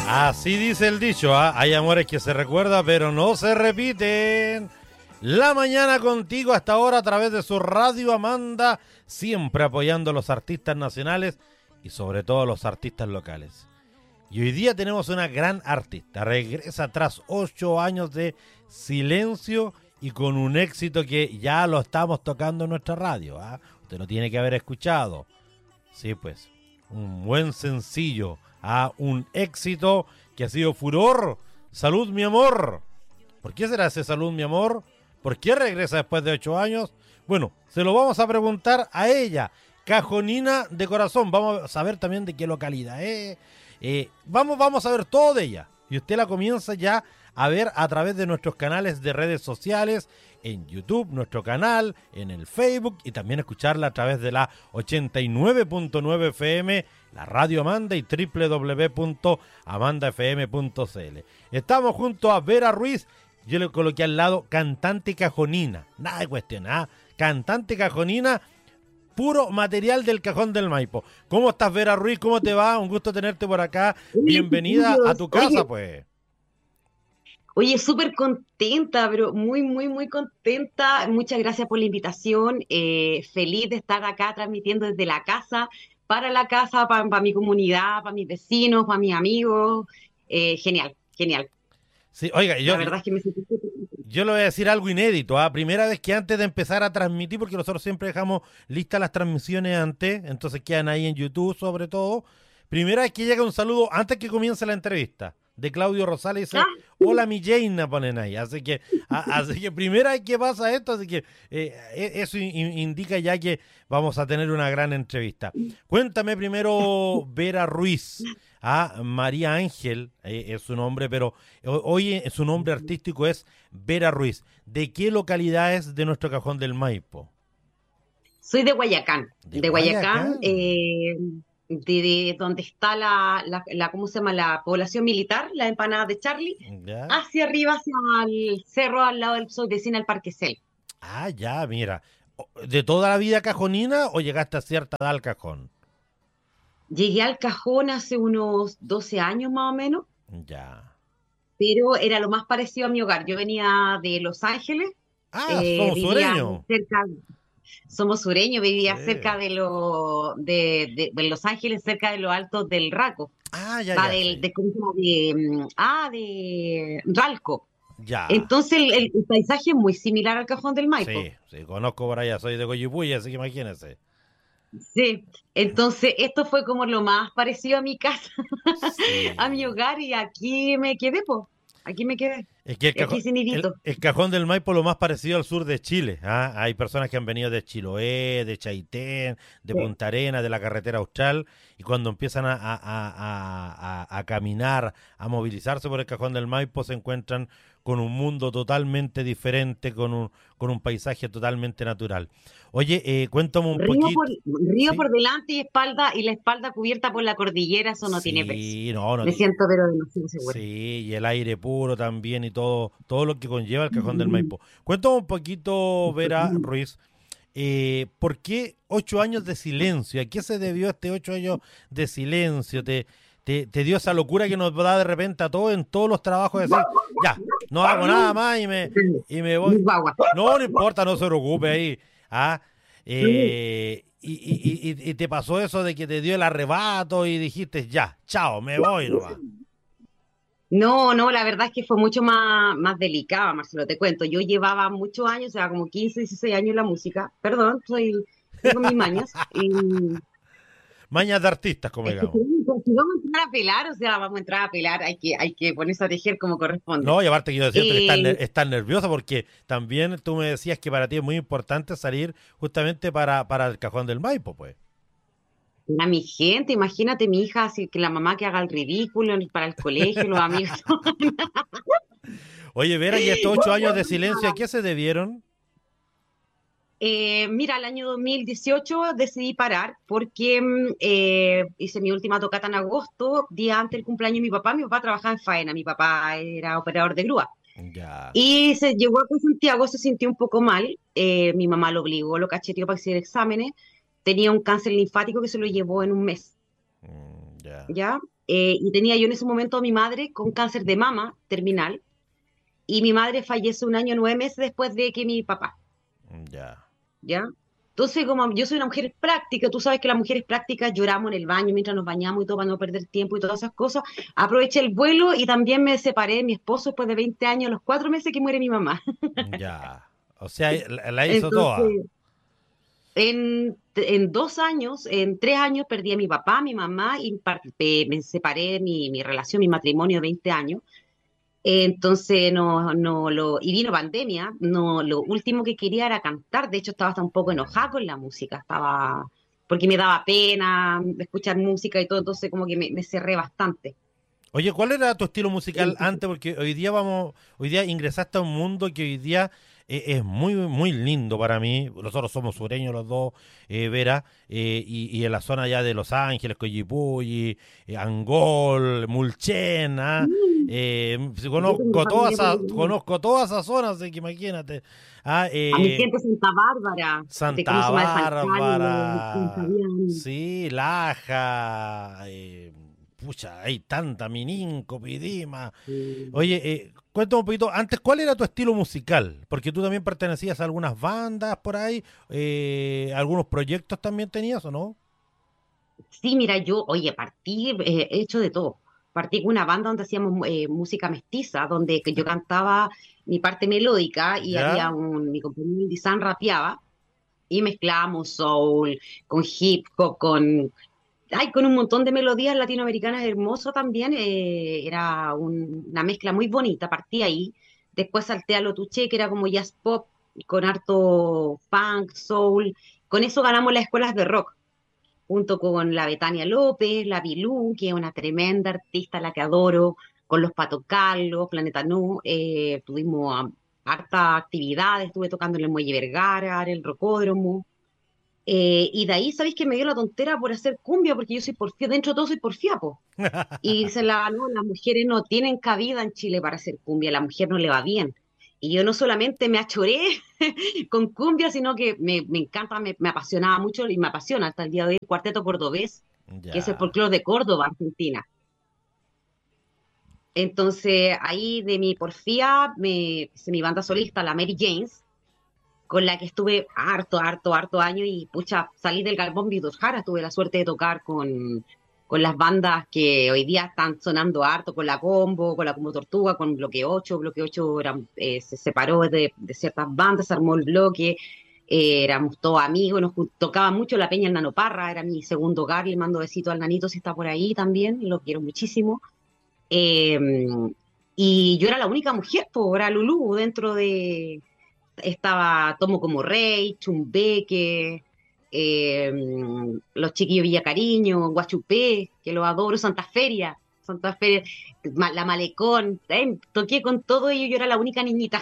Así dice el dicho, ¿ah? Hay amores que se recuerdan pero no se repiten. La mañana contigo hasta ahora a través de su radio Amanda, siempre apoyando a los artistas nacionales y sobre todo a los artistas locales. Y hoy día tenemos una gran artista, regresa tras 8 años de silencio y con un éxito que ya lo estamos tocando en nuestra radio, ¿ah? Usted lo tiene que haber escuchado. Sí, pues, un buen sencillo, ¿ah? Un éxito que ha sido furor. Salud, mi amor. ¿Por qué será ese salud, mi amor? ¿Por qué regresa después de 8 años? Bueno, se lo vamos a preguntar a ella, Cajonina de Corazón. Vamos a saber también de qué localidad es. Vamos a ver todo de ella. Y usted la comienza ya a ver a través de nuestros canales de redes sociales, en YouTube, nuestro canal, en el Facebook y también escucharla a través de la 89.9 FM, la Radio Amanda y www.amandafm.cl. Estamos junto a Vera Ruiz. Yo le coloqué al lado cantante cajonina. Nada de cuestión, ¿ah? Cantante cajonina, puro material del Cajón del Maipo. ¿Cómo estás, Vera Ruiz? ¿Cómo te va? Un gusto tenerte por acá. Bienvenida a tu casa, pues. Oye, súper contenta, pero muy, muy, muy contenta. Muchas gracias por la invitación. Feliz de estar acá transmitiendo desde la casa, para mi comunidad, para mis vecinos, para mis amigos. Genial, genial. Sí, oiga, La verdad es que me sentí yo le voy a decir algo inédito, ¿ah? Primera vez que antes de empezar a transmitir, porque nosotros siempre dejamos listas las transmisiones antes, entonces quedan ahí en YouTube sobre todo. Primera vez que llega un saludo antes que comience la entrevista de Claudio Rosales, dice, hola mi Jaina, ponen ahí, así que primera vez que pasa esto, así que eso indica ya que vamos a tener una gran entrevista. Cuéntame primero, Vera Ruiz. María Ángel es su nombre, pero hoy su nombre artístico es Vera Ruiz. ¿De qué localidad es de nuestro Cajón del Maipo? Soy de Guayacán, de Guayacán, de donde está ¿cómo se llama? La población militar, la empanada de Charlie, ¿Ya? hacia arriba, hacia el cerro al lado del soy vecina al Parque Cel. Ah, ya, mira. ¿De toda la vida cajonina o llegaste a cierta edad al cajón? Llegué al Cajón hace unos 12 años más o menos, Ya. pero era lo más parecido a mi hogar. Yo venía de Los Ángeles, Ah, somos vivía sureños. cerca, somos sureños, vivía Sí. cerca de Los Ángeles, cerca de los altos del Raco, Ah, ya, va ya. Sí. ¿cómo se llama? De Ralco. Ya. Entonces el paisaje es muy similar al Cajón del Maipo. Sí, sí, conozco por allá, soy de Coyipuy, así que imagínense. Sí, entonces esto fue como lo más parecido a mi casa, a mi Sí. hogar, y aquí me quedé, pues, aquí me quedé, Es que y aquí sin el, hijito. el Cajón del Maipo lo más parecido al sur de Chile. ¿Ah? Hay personas que han venido de Chiloé, de Chaitén, de Sí. Punta Arenas, de la carretera austral, y cuando empiezan a caminar, a movilizarse por el Cajón del Maipo, se encuentran con un mundo totalmente diferente, con un paisaje totalmente natural. Oye, cuéntame un Río por, poquito. río ¿Sí? por delante y la espalda cubierta por la cordillera, eso no tiene precio. Sí, no, no. Me siento pero demasiado segura. Sí, y el aire puro también y todo lo que conlleva el Cajón del Maipo. Cuéntame un poquito, Vera Ruiz, ¿por qué 8 años de silencio? ¿A qué se debió este 8 años de silencio? ¿Te dio esa locura que nos da de repente a todos en todos los trabajos de decir, ya, no hago nada más y me Mis voy? guaguas. No, no importa, no se preocupe ahí. ¿Ah? Y te pasó eso de que te dio el arrebato y dijiste, ya, chao, me voy nomás. No, no, la verdad es que fue mucho más delicada, Marcelo, te cuento. Yo llevaba muchos años, o sea, como 15, 16 años en la música. Perdón, tengo mis mañas. Y Mañas de artistas, como es que digamos. si vamos a entrar a pelar, o sea, vamos a entrar a pelar, hay que ponerse a tejer como corresponde. No, y aparte quiero decirte que Eh, estás nerviosa porque también tú me decías que para ti es muy importante salir justamente para el Cajón del Maipo, pues. a mi gente, imagínate mi hija, así que la mamá que haga el ridículo para el colegio, los amigos. Oye, Vera, ¿y estos 8 años de silencio a qué se debieron? Mira, el año 2018 decidí parar porque hice mi última tocata en agosto, día antes del cumpleaños de mi papá. Mi papá trabajaba en faena, mi papá era operador de grúa. Ya. Y se llegó acá a Santiago, se sintió un poco mal. Mi mamá lo obligó, lo cacheteó para que hiciera exámenes. Tenía un cáncer linfático que se lo llevó en un mes, Ya. ¿ya? y tenía yo en ese momento a mi madre con cáncer de mama terminal, y mi madre fallece un año 9 meses después de que mi papá, Ya. ¿ya? Entonces, como yo soy una mujer práctica, tú sabes que las mujeres prácticas lloramos en el baño mientras nos bañamos y todo para no perder tiempo y todas esas cosas, aproveché el vuelo y también me separé de mi esposo después de 20 años, a los 4 meses que muere mi mamá. Ya. O sea, la hizo toda. Entonces, en 2 años, en 3 años perdí a mi papá, a mi mamá y me separé de mi relación, mi matrimonio de 20 años. Entonces, y vino pandemia, no, lo último que quería era cantar, de hecho estaba hasta un poco enojada con la música, porque me daba pena escuchar música y todo, entonces como que me cerré bastante. Oye, ¿cuál era tu estilo musical Entonces, antes? Porque hoy día ingresaste a un mundo que hoy día es muy, muy lindo para mí. Nosotros somos sureños los dos, Vera, y en la zona ya de Los Ángeles, Coyipulli, Angol, Mulchen, ¿ah? yo tengo familia por allá. Conozco todas esas zonas, así que imagínate. Ah, A mi gente Santa Bárbara, de cómo Santa se llama, de San Carlos, de Bárbara, Fabián. sí, Laja, pucha, hay tanta, Mininco, Pidima. Oye, cuéntame un poquito, antes, ¿cuál era tu estilo musical? Porque tú también pertenecías a algunas bandas por ahí, algunos proyectos también tenías, ¿o no? Sí, mira, oye, he hecho de todo. Partí con una banda donde hacíamos música mestiza, donde que yo cantaba mi parte melódica y ¿Ya? mi compañero Indy San rapeaba y mezclábamos soul con hip hop, con un montón de melodías latinoamericanas hermoso también. Era una mezcla muy bonita, partí ahí. Después salté a Lo Tuché, que era como jazz pop con harto funk, soul. Con eso ganamos las escuelas de rock junto con la Betania López, la Bilú, que es una tremenda artista, la que adoro, con los Pato Carlos, Planeta Nu, tuvimos harta actividades, estuve tocando en el Muelle Vergara, en el Rocódromo, y de ahí, ¿sabéis que me dio la tontera por hacer cumbia? Porque yo soy porfía, dentro de todo soy porfiapo. Y dice no, las mujeres no tienen cabida en Chile para hacer cumbia, a la mujer no le va bien. Y yo no solamente me achoré con cumbia, sino que me encanta, me apasionaba mucho y me apasiona hasta el día de hoy el Cuarteto Cordobés, que es el Ya. folclore de Córdoba, Argentina. Entonces, ahí de mi porfía, hice mi banda solista, la Mary Janes, con la que estuve harto año y pucha, salí del Galpón Víctor Jara, tuve la suerte de tocar con las bandas que hoy día están sonando harto, con la Combo Tortuga, con Bloque 8 se separó de ciertas bandas, se armó el bloque, éramos todos amigos, tocaba mucho la Peña el Nano Parra, era mi segundo hogar, le mando besitos al Nanito si está por ahí también, lo quiero muchísimo. Eh, y yo era la única mujer, pues, era Lulú dentro de, estaba Tomo como Rey, Chumbeque, eh, los chiquillos Villa Cariño, Guachupé, que los adoro, Santa Feria, la Malecón, toqué con todo ello, yo era la única niñita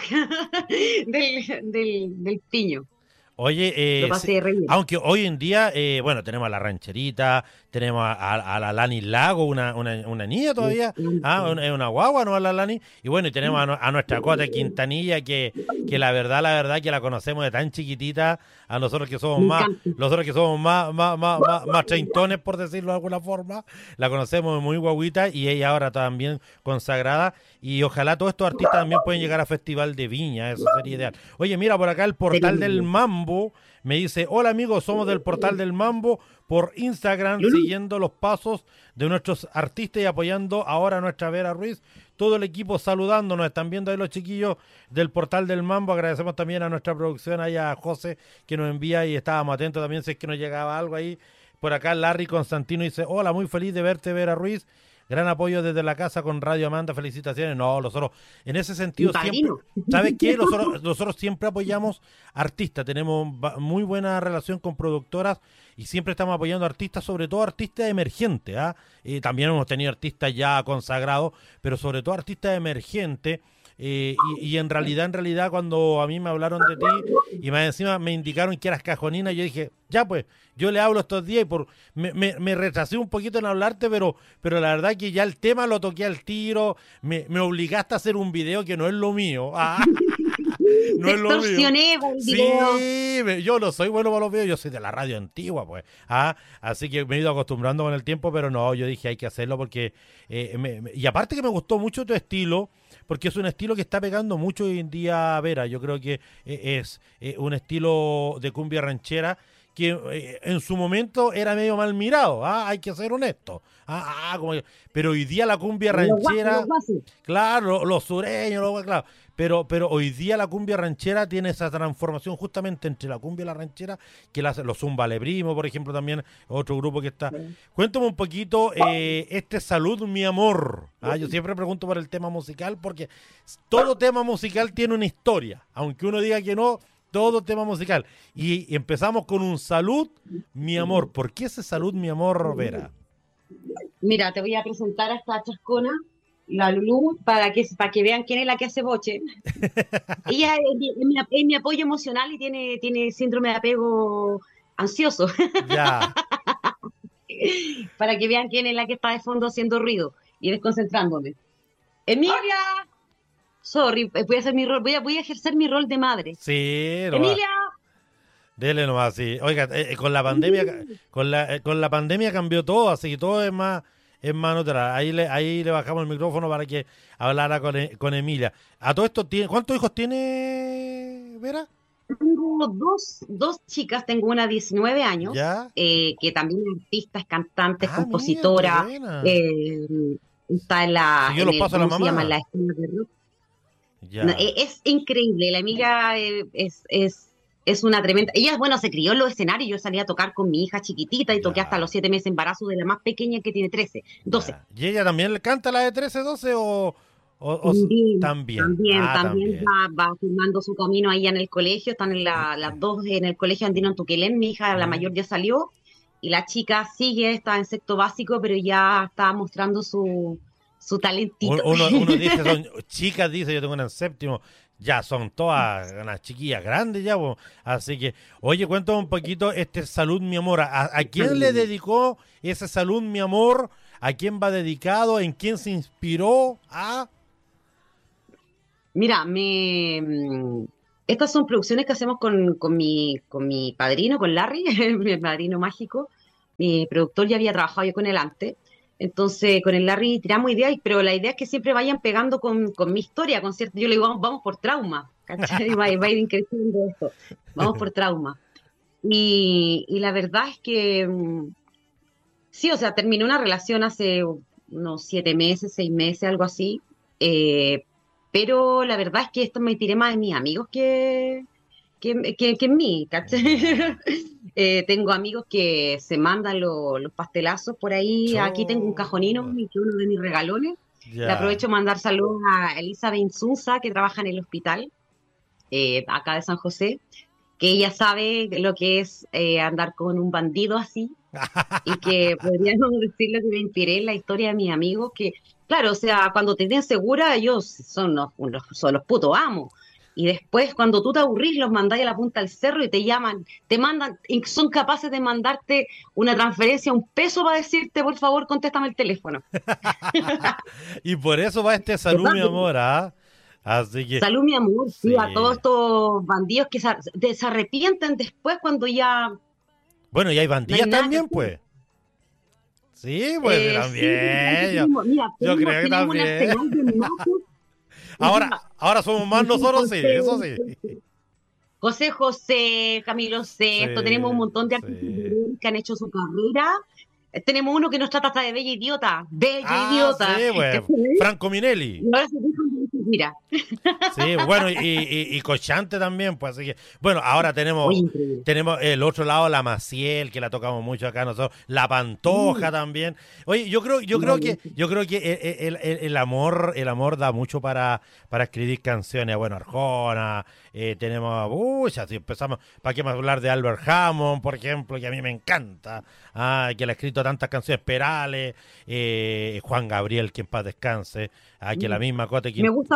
del piño, Oye, lo pasé re bien. aunque hoy en día, bueno, tenemos a la rancherita, tenemos a la Lani Lago, una niña Me todavía, encanta. es una guagua, ¿no? A la Lani, y bueno, y tenemos a nuestra Cota Quintanilla, que la verdad, que la conocemos de tan chiquitita, a Me encanta. nosotros que somos más treintones, por decirlo de alguna forma, la conocemos muy guaguita, y ella ahora también consagrada, y ojalá todos estos artistas también pueden llegar a Festival de Viña, eso sería ideal. Oye, mira, por acá el Sería portal del maravilloso. Mambo me dice, hola amigos, somos del portal del Mambo por Instagram, Lulú, siguiendo los pasos de nuestros artistas y apoyando ahora a nuestra Vera Ruiz. Todo el equipo saludándonos, están viendo ahí los chiquillos del portal del Mambo. Agradecemos también a nuestra producción, allá a José, que nos envía y estábamos atentos también si es que nos llegaba algo ahí. Por acá Larry Constantino dice, hola, muy feliz de verte, Vera Ruiz. Gran apoyo desde la casa con Radio Amanda, felicitaciones. No, nosotros, en ese mi sentido, siempre, padrino. ¿sabes qué? Nosotros siempre apoyamos artistas, tenemos muy buena relación con productoras y siempre estamos apoyando artistas, sobre todo artistas emergentes, ¿ah? También hemos tenido artistas ya consagrados, pero sobre todo artistas emergentes. y en realidad, cuando a mí me hablaron de ti y más encima me indicaron que eras cajonina, yo dije, ya pues, yo le hablo estos días y me retrasé un poquito en hablarte, pero la verdad que ya el tema lo toqué al tiro, me obligaste a hacer un video que no es lo mío. No Te es lo mío. extorsioné por el video. Sí, yo no soy bueno para los videos, yo soy de la radio antigua, pues. Así que me he ido acostumbrando con el tiempo, pero no, yo dije hay que hacerlo porque... y aparte que me gustó mucho tu estilo, porque es un estilo que está pegando mucho hoy en día, Vera. Yo creo que es un estilo de cumbia ranchera que en su momento era medio mal mirado, hay que ser honesto. Pero hoy día la cumbia ranchera, claro, los sureños, claro, pero hoy día la cumbia ranchera tiene esa transformación justamente entre la cumbia y la ranchera, que los Zumba Le Primo, por ejemplo, también otro grupo que está. Cuéntame un poquito, Salud, mi amor. Yo siempre pregunto por el tema musical, porque todo tema musical tiene una historia, aunque uno diga que no. Todo tema musical. Y empezamos con un Salud, mi amor. ¿Por qué ese Salud, mi amor, Vera? Mira, te voy a presentar a esta chascona, la Lulú, para que vean quién es la que hace boche. Ella es mi apoyo emocional y tiene síndrome de apego ansioso. Ya. Para que vean quién es la que está de fondo haciendo ruido y desconcentrándome. ¡Emilia! Sorry, voy a hacer mi rol, voy a ejercer mi rol de madre. Sí, ¡Emilia! Dele nomás, sí. Oiga, con la pandemia, con la pandemia cambió todo, así que todo es más neutral. Ahí le bajamos el micrófono para que hablara con Emilia. A todo esto, ¿cuántos hijos tiene, Vera? Tengo dos chicas, tengo una de 19 años, que también es artista, es cantante, es compositora, mira, está en la... Sí, yo los paso a la mamá. Se llama la escuela de rock. No, es increíble, la Emilia es una tremenda... Ella, bueno, se crió en los escenarios, yo salía a tocar con mi hija chiquitita y toqué hasta los 7 meses de embarazo de la más pequeña que tiene 13, 12. ¿Y ella también le canta la de 13, 12 o también? También va formando su camino ahí en el colegio, están las dos en el colegio andino en Tuquelén, mi hija, la mayor ya salió, y la chica está en sexto básico, pero ya está mostrando su talentito. Uno dice, son chicas, dice, yo tengo una en séptimo, ya son todas unas chiquillas grandes ya, así que, oye, cuéntame un poquito Salud, mi amor, ¿a quién le dedicó ese Salud, mi amor? ¿A quién va dedicado? ¿En quién se inspiró? Mira, estas son producciones que hacemos con mi padrino, con Larry, mi padrino mágico. Mi productor ya había trabajado yo con él antes. Entonces, con el Larry tiramos ideas, pero la idea es que siempre vayan pegando con mi historia, con cierto. Yo le digo, vamos por trauma, ¿cachai? Va a ir creciendo esto. Vamos por trauma. Y la verdad es que sí, o sea, terminé una relación hace unos 7 meses, 6 meses, algo así. Pero la verdad es que esto me tiré más de mis amigos que en mí, ¿cachai? Tengo amigos que se mandan los pastelazos por ahí. Aquí tengo un cajonino, que uno de mis regalones. Le aprovecho mandar saludos a Elizabeth Insunza, que trabaja en el hospital, acá de San José, que ella sabe lo que es andar con un bandido así, y que podríamos decirle que me inspiré en la historia de mis amigos, que, claro, o sea, cuando te tienen segura, ellos son los putos amos. Y después, cuando tú te aburrís, los mandáis a la punta del cerro y te llaman, te mandan, y son capaces de mandarte una transferencia, un peso para decirte, por favor, contéstame el teléfono. Y por eso va Salud, mi amor, Así que... Salud, mi amor, sí, a todos estos bandidos que se arrepienten después cuando ya... Bueno, y hay bandidas también, pues. Sí, pues también. Yo creo que también. Ahora somos más nosotros, sí, eso sí. José, Camilo Sesto, tenemos un montón de artistas que han hecho su carrera. Tenemos uno que nos trata hasta de bella idiota. Idiota. Sí, bueno. Franco Minelli. Y ahora se mira. Sí, bueno, y Cochante también, pues así que, bueno, ahora tenemos el otro lado, la Maciel, que la tocamos mucho acá nosotros, la Pantoja también. Oye, yo creo que el amor da mucho para escribir canciones. Bueno, Arjona, tenemos, si empezamos, ¿para qué más hablar de Albert Hammond, por ejemplo, que a mí me encanta, que le ha escrito tantas canciones, Perales, Juan Gabriel, que en paz descanse, que la misma Cote. Me gusta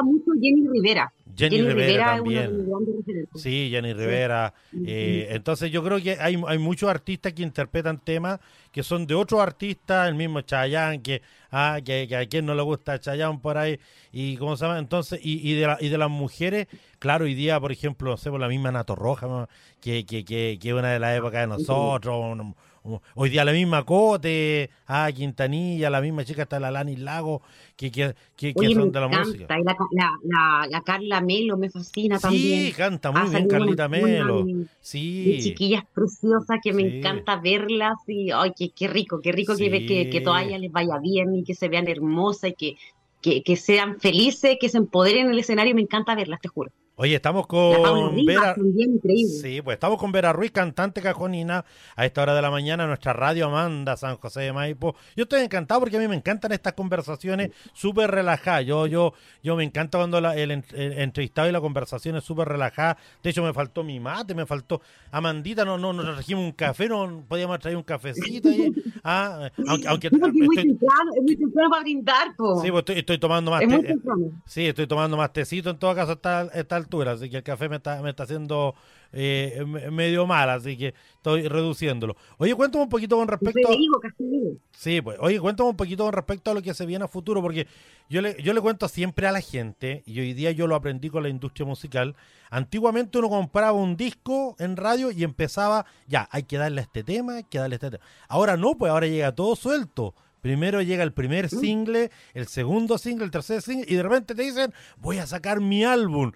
gusta mucho Jenny Rivera. Jenny Rivera Es una de mis también. grandes referentes. Sí, Jenny Sí. Rivera. Ujú. Entonces yo creo que hay muchos artistas que interpretan temas que son de otros artistas, el mismo Chayanne, que a quien no le gusta Chayanne por ahí, y cómo se llama, entonces, y de las mujeres, claro, hoy día, por ejemplo, no sé, por la misma Nato Roja, ¿no? Que es una de las épocas de nosotros, hoy día la misma Cote, Quintanilla, la misma chica está la Lani Lago, que Oye, me son de la música. encanta. Y la Carla Melo me fascina Sí, también. canta Ha muy bien salido una Carlita tuna Melo. de Sí, chiquillas preciosas que me sí, encanta verlas. Y ay, qué rico que todas sí. ellas les vaya bien y que se vean hermosas y que sean felices, que se empoderen en el escenario. Me encanta verlas, te juro. Oye, estamos La Paula con Rivas Vera. también, increíble. Sí, pues estamos con Vera Ruiz, cantante cajonina, a esta hora de la mañana, nuestra radio Amanda, San José de Maipo. Yo estoy encantado porque a mí me encantan estas conversaciones súper relajadas. Yo me encanta cuando el entrevistado y la conversación es súper relajada. De hecho, me faltó mi mate, me faltó Amandita, no nos trajimos un café, no podíamos traer un cafecito ahí. Aunque Sí, porque estoy, es muy temprano para brindar, sí, po. pues estoy tomando más Es muy té, temprano. sí, estoy tomando más tecito en todo caso a esta altura, así que el café me está haciendo medio mal, así que estoy reduciéndolo. Oye, cuéntame un poquito con Café respecto de a... higo, café de higo. Sí, pues, oye, cuéntame un poquito con respecto a lo que se viene a futuro, porque yo le cuento siempre a la gente, y hoy día yo lo aprendí con la industria musical. Antiguamente uno compraba un disco en radio y empezaba, ya, hay que darle a este tema, hay que darle a este tema. Ahora no, pues ahora llega todo suelto. Primero llega el primer Mm. single, el segundo single, el tercer single, y de repente te dicen, voy a sacar mi álbum.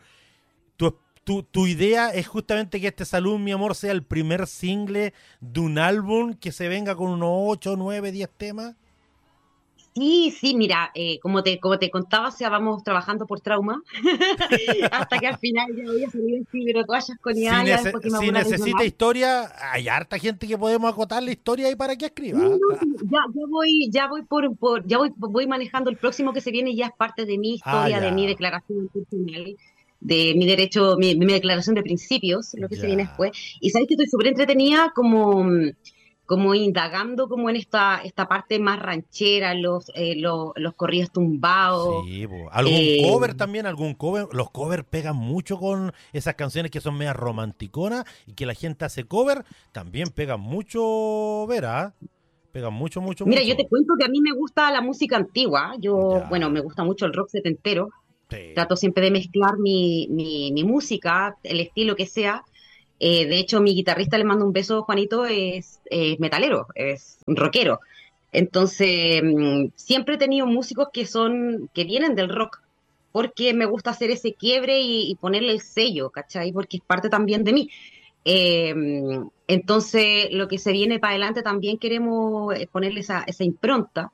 Tu idea es justamente que este Salud, mi amor, sea el primer single de un álbum que se venga con unos 8, 9, 10 temas. Sí, sí, mira, como te contaba, o sea, vamos trabajando por trauma, hasta que al final ya voy a salir así, pero toda Si, chasconeada ya después que me si vuelva a necesita reclamar. historia, hay harta gente que podemos acotar la historia ahí para que No, escriba. no, sí, ya voy voy manejando el próximo que se viene, y ya es parte de mi Ah, historia, de mi ya, declaración personal, de mi derecho, mi declaración de principios, lo que se viene ya. después. Y sabes que estoy súper entretenida como indagando como en esta parte más ranchera, los corridos tumbados. Sí, po. ¿Algún eh, cover también? ¿Algún cover? Los covers pegan mucho con esas canciones que son medias romanticonas y que la gente hace cover, también pegan mucho, Vera. Pegan mucho, mucho, Mira, yo mucho. te cuento que a mí me gusta la música antigua. Bueno, me Ya. gusta mucho el rock setentero. Sí. Trato siempre de mezclar mi música, el estilo que sea. De hecho, mi guitarrista, le mando un beso, Juanito, es metalero, es un rockero. Entonces, siempre he tenido músicos que vienen del rock, porque me gusta hacer ese quiebre y ponerle el sello, ¿cachai? Porque es parte también de mí. Eh, entonces, lo que se viene para adelante también queremos ponerle esa impronta.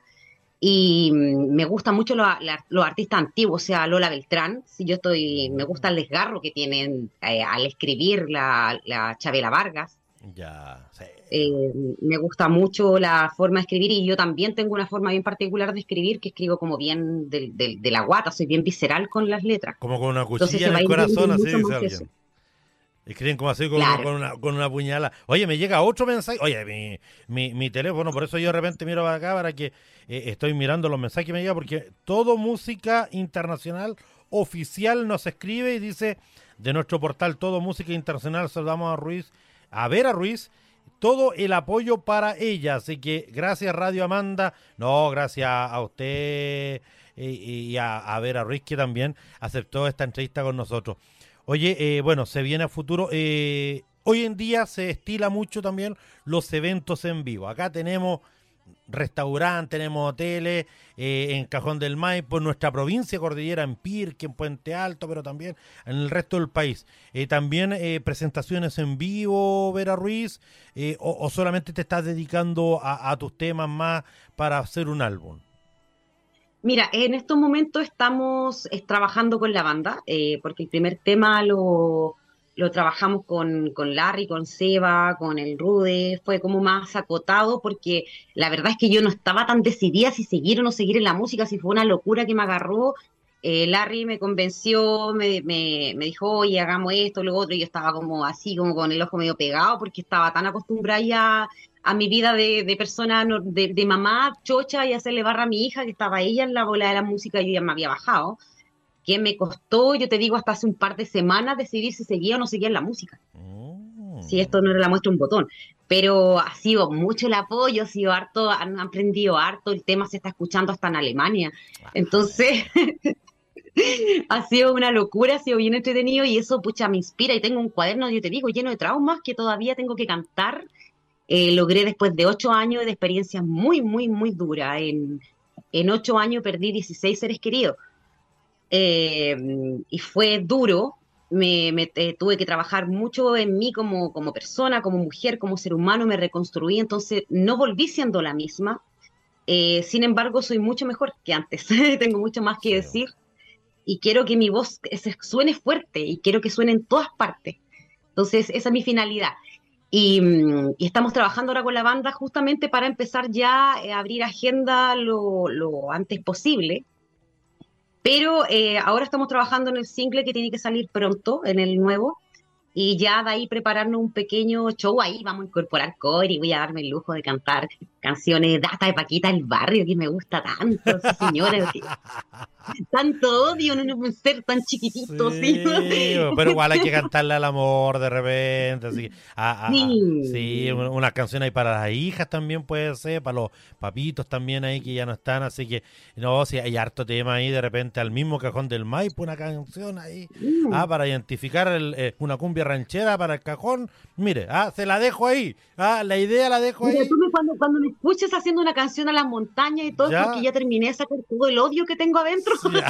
Y me gustan mucho los artistas antiguos, o sea, Lola Beltrán. Si yo me gusta el desgarro que tienen al escribir la Chabela Vargas. Ya. Sí. Eh, Me gusta mucho la forma de escribir, y yo también tengo una forma bien particular de escribir, que escribo como bien de la guata, soy bien visceral con las letras. Como con una Entonces cuchilla se en va el a ir viendo corazón, así mucho dice más eso. alguien. Escriben como así Claro. con una puñalada. Oye, me llega otro mensaje. Oye, mi teléfono, por eso yo de repente miro para acá para que estoy mirando los mensajes que me llegan, porque todo música internacional oficial nos escribe y dice de nuestro portal Todo Música Internacional, saludamos a Vera Ruiz, todo el apoyo para ella. Así que gracias Radio Amanda, no, gracias a usted y a Vera Ruiz que también aceptó esta entrevista con nosotros. Oye, bueno, se viene a futuro. Hoy en día se estila mucho también los eventos en vivo. Acá tenemos restaurantes, tenemos hoteles, en Cajón del Maipo, en nuestra provincia cordillera, en Pirque, en Puente Alto, pero también en el resto del país. También presentaciones en vivo, Vera Ruiz, o solamente te estás dedicando a tus temas más para hacer un álbum. Mira, en estos momentos estamos trabajando con la banda, porque el primer tema lo trabajamos con Larry, con Seba, con el Rude, fue como más acotado, porque la verdad es que yo no estaba tan decidida si seguir o no seguir en la música, si fue una locura que me agarró. Larry me convenció, me dijo, oye, hagamos esto, lo otro, y yo estaba como así, como con el ojo medio pegado, porque estaba tan acostumbrada ya a mi vida de persona, de mamá chocha, y hacerle barra a mi hija, que estaba ella en la bola de la música, y yo ya me había bajado. que me costó, yo te digo, hasta hace un par de semanas decidir si seguía o no seguía en la música. Si Mm. esto no era la muestra un botón. Pero ha sido mucho el apoyo, ha sido harto, han aprendido harto, el tema se está escuchando hasta en Alemania. Ah, Entonces, ha sido una locura, ha sido bien entretenido y eso, pucha, me inspira. Y tengo un cuaderno, yo te digo, lleno de traumas que todavía tengo que cantar. Logré después de 8 años de experiencias muy, muy, muy duras. En 8 años perdí 16 seres queridos. eh, y fue duro. Tuve que trabajar mucho en mí como persona, como mujer, como ser humano, me reconstruí, entonces no volví siendo la misma. Sin embargo, soy mucho mejor que antes, tengo mucho más que sí. decir y quiero que mi voz suene fuerte y quiero que suene en todas partes. Entonces, esa es mi finalidad. Y estamos trabajando ahora con la banda justamente para empezar ya a abrir agenda lo antes posible, pero ahora estamos trabajando en el single que tiene que salir pronto, en el nuevo, y ya de ahí prepararnos un pequeño show ahí. Vamos a incorporar core y voy a darme el lujo de cantar canciones de hasta de Paquita del Barrio, que me gusta tanto, sí señora, que tanto odio en un ser tan chiquitito, sí. Sí, pero igual hay que cantarle al amor de repente, así que, sí, Sí. una canción ahí para las hijas también puede ser, para los papitos también ahí que ya no están, así que, no, sí, hay harto tema ahí, de repente al mismo cajón del Maipo, una canción ahí, Mm. para identificar una cumbia ranchera para el cajón, mire, se la dejo ahí, la idea la dejo Mira, ahí, cuando me escuches haciendo una canción a las montañas y todo es porque ya, ya terminé de sacar todo el odio que tengo adentro. sí,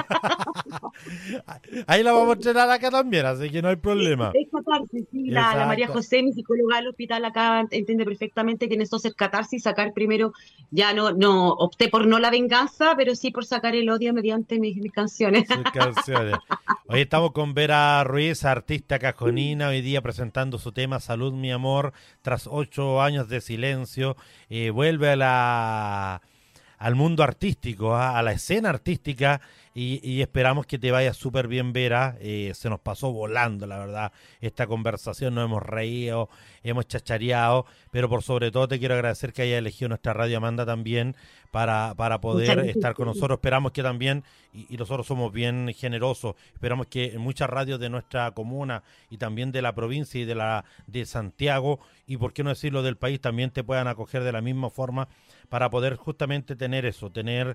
ahí la vamos a entrenar acá también, así que no hay problema. Es catarsis, sí, la María Exacto. José, mi psicóloga del hospital acá, entiende perfectamente que en esto es catarsis, sacar primero, ya no opté por no la venganza, pero sí por sacar el odio mediante mis canciones. Sus canciones. Hoy estamos con Vera Ruiz, artista cajonina, hoy día presentando su tema Salud, mi amor, tras 8 años de silencio. Vuelve al mundo artístico, a la escena artística y esperamos que te vaya súper bien, Vera. Se nos pasó volando, la verdad, esta conversación, nos hemos reído, hemos chachareado, pero por sobre todo te quiero agradecer que hayas elegido nuestra radio Amanda también para Muchas poder gracias. estar con nosotros. Esperamos que también, y nosotros somos bien generosos, esperamos que en muchas radios de nuestra comuna y también de la provincia y de Santiago, y por qué no decirlo del país, también te puedan acoger de la misma forma para poder justamente tener eso, tener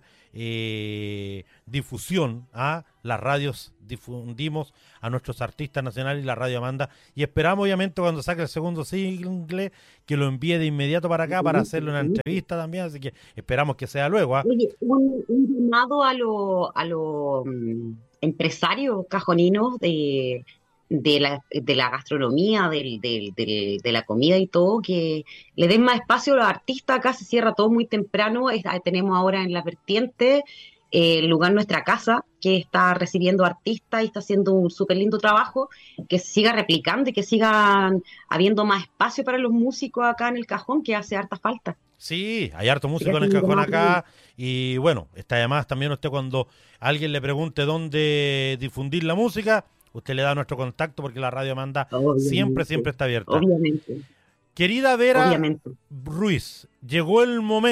difusión. Las radios difundimos a nuestros artistas nacionales y la radio Amanda. Y esperamos, obviamente, cuando saque el segundo single, que lo envíe de inmediato para acá para hacerle una entrevista también. Así que esperamos que sea luego. Oye, un llamado a los empresarios cajoninos de la gastronomía, de la comida y todo, que le den más espacio a los artistas. Acá se cierra todo muy temprano. Tenemos ahora en la vertiente el lugar Nuestra Casa, que está recibiendo artistas y está haciendo un súper lindo trabajo, que se siga replicando y que sigan habiendo más espacio para los músicos acá en el cajón, que hace harta falta. Sí, hay harto Así que músico en hace el un cajón llamado también. acá. Y bueno, está además también usted cuando alguien le pregunte dónde difundir la música, usted le da nuestro contacto porque la radio Amanda siempre, Obviamente, siempre está abierta. obviamente, Querida Vera obviamente. Ruiz, llegó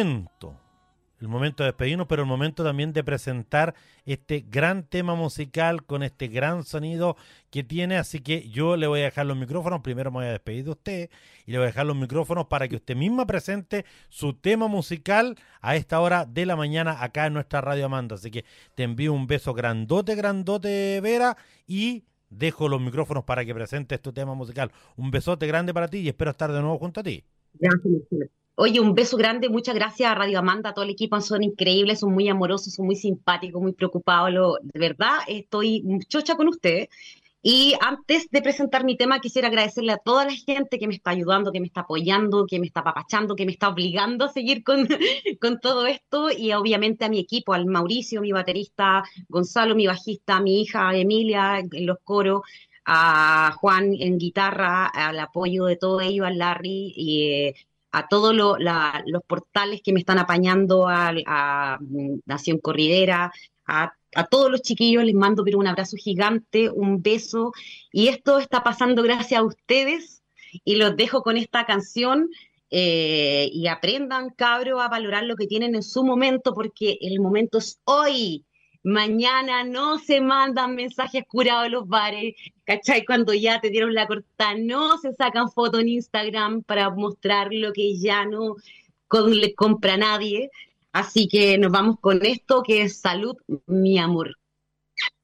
el momento de despedirnos, pero el momento también de presentar este gran tema musical con este gran sonido que tiene, así que yo le voy a dejar los micrófonos, primero me voy a despedir de usted y le voy a dejar los micrófonos para que usted misma presente su tema musical a esta hora de la mañana acá en nuestra Radio Amanda, así que te envío un beso grandote, grandote, Vera, y dejo los micrófonos para que presentes tu tema musical. Un besote grande para ti y espero estar de nuevo junto a ti. Gracias, Marcela. Oye, un beso grande, muchas gracias a Radio Amanda, a todo el equipo, son increíbles, son muy amorosos, son muy simpáticos, muy preocupados. De verdad, estoy chocha con ustedes. Y antes de presentar mi tema, quisiera agradecerle a toda la gente que me está ayudando, que me está apoyando, que me está apapachando, que me está obligando a seguir con, con todo esto. Y obviamente a mi equipo, al Mauricio, mi baterista, Gonzalo, mi bajista, mi hija Emilia en los coros, a Juan en guitarra, al apoyo de todo ello, al Larry y a todos los portales que me están apañando, Nación Corridera, a todos los chiquillos les mando pero un abrazo gigante, un beso, y esto está pasando gracias a ustedes, y los dejo con esta canción, y aprendan, cabros, a valorar lo que tienen en su momento, porque el momento es hoy, Mañana no se mandan mensajes curados en los bares, ¿cachai? Cuando ya te dieron la cortada, no se sacan fotos en Instagram para mostrar lo que ya no le compra a nadie. Así que nos vamos con esto, que es salud, mi amor.